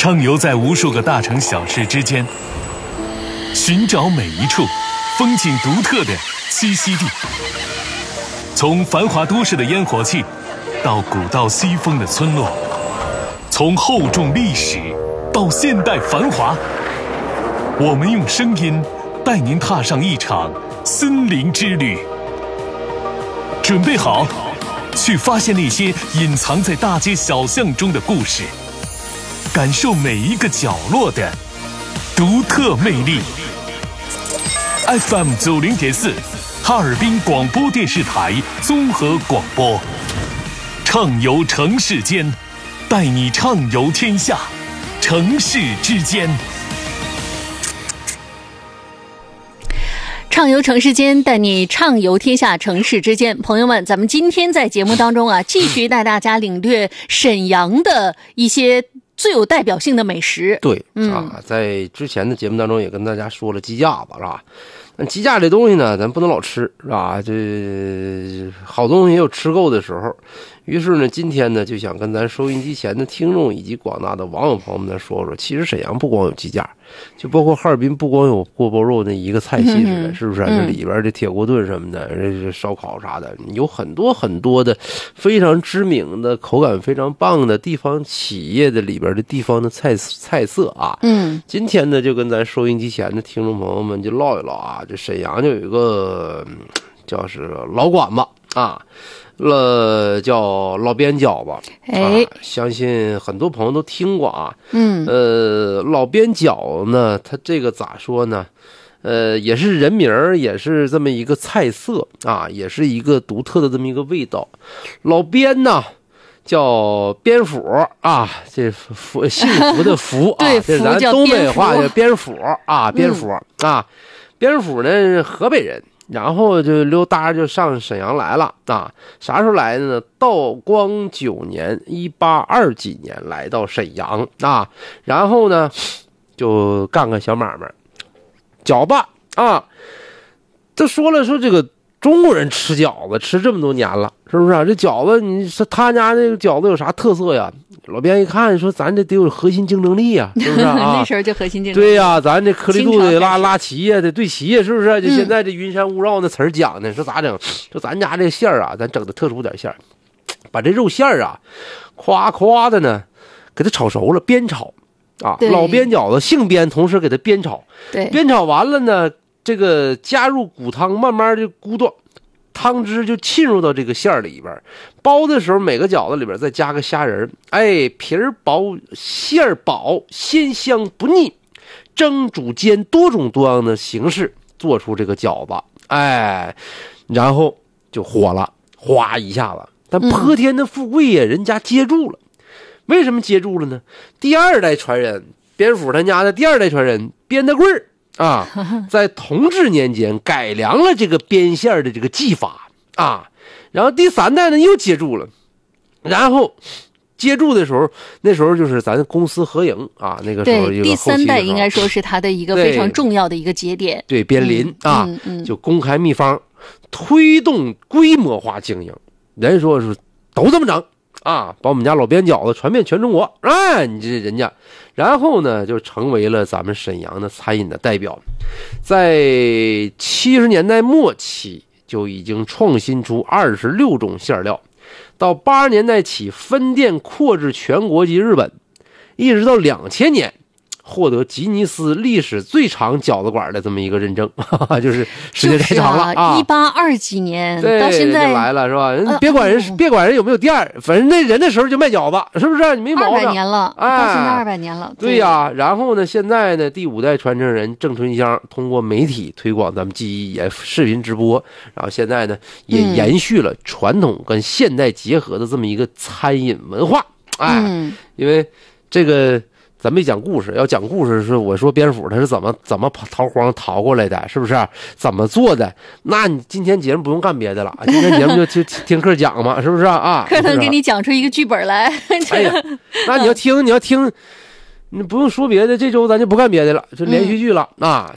畅游在无数个大城小市之间，寻找每一处风景独特的栖息地。从繁华都市的烟火气，到古道西风的村落，从厚重历史到现代繁华，我们用声音带您踏上一场森林之旅。准备好，去发现那些隐藏在大街小巷中的故事，感受每一个角落的独特魅力。FM 90.4，哈尔滨广播电视台综合广播，畅游城市间，带你畅游天下，城市之间。 畅游城市间，带你畅游天下，城市之间。朋友们，咱们今天在节目当中继续带大家领略沈阳的一些最有代表性的美食。 对，在之前的节目当中也跟大家说了鸡架子，是吧？那鸡架这东西呢，咱不能老吃，是吧？这好东西也有吃够的时候。于是呢，今天呢，就想跟咱收音机前的听众以及广大的网友朋友们说说，其实沈阳不光有鸡架，就包括哈尔滨不光有锅包肉那一个菜系似的，是不是？这里边的铁锅炖什么的，这烧烤啥的，有很多很多的非常知名的、口感非常棒的地方企业的里边的地方的菜色啊。今天呢，就跟咱收音机前的听众朋友们就唠一唠啊。这沈阳就有一个叫是老馆子啊。叫老边饺子，相信很多朋友都听过啊。老边饺子呢，它这个咋说呢？也是人名儿，也是这么一个菜色啊，也是一个独特的这么一个味道。老边呢，叫边府啊，这幸福的福啊，这咱东北话叫边府啊，边府啊，边府呢，河北人。然后就溜达就上沈阳来了啊！啥时候来的呢？道光9年，1820几年来到沈阳啊。然后呢，就干个小买卖，饺子啊。这说这个中国人吃饺子吃这么多年了，是不是啊？这饺子，你说他家那个饺子有啥特色呀？老边一看说，咱这得有核心竞争力呀，是不是啊？ 那时候就核心竞争力。 对呀，咱这颗粒度得拉齐呀，得对齐呀，是不是？就现在这云山雾绕那词儿讲的，说咋整？说咱家这馅儿啊，咱整的特殊点馅儿，把这肉馅儿啊，夸的呢，给它炒熟了，煸炒啊。老边饺子姓边，同时给它煸炒。 对， 煸炒完了呢，这个加入骨汤，慢慢就咕嘟。汤汁就浸入到这个馅儿里边，包的时候每个饺子里边再加个虾仁，皮儿薄馅儿饱，鲜香不腻，蒸煮煎多种多样的形式做出这个饺子，然后就火了，哗一下子，但泼天的富贵呀，人家接住了。为什么接住了呢？第二代传人，边府他家的第二代传人边大贵儿啊，在同治年间改良了这个煸馅的这个技法啊，然后第三代呢又接住了，然后接住的时候，那时候就是咱公私合营啊，那个时候对第三代应该说是他的一个非常重要的一个节点。 对，边林啊，就公开秘方，推动规模化经营。人说是都这么整啊，把我们家老边饺子传遍全中国，你这人家。然后呢，就成为了咱们沈阳的餐饮的代表，在70年代末期就已经创新出26种馅料，到80年代起分店扩至全国及日本，一直到2000年获得吉尼斯历史最长饺子馆的这么一个认证，就是时间太长了啊 ！1820几年到现在来了是吧？别管人有没有店儿，反正那人的时候就卖饺子，是不是？你没毛病。 200年了，到现在200年了。 对呀，然后呢，现在呢，第5代传承人郑春香通过媒体推广咱们技艺，也视频直播，然后现在呢，也延续了传统跟现代结合的这么一个餐饮文化。因为这个。咱没讲故事，要讲故事是我说边府他是怎么逃荒逃过来的，是不是？怎么做的？那你今天节目不用干别的了，今天节目就听课讲嘛，是不是啊？ 课能给你讲出一个剧本来。 那你要听，你不用说别的，这周咱就不干别的了，就连续剧了啊。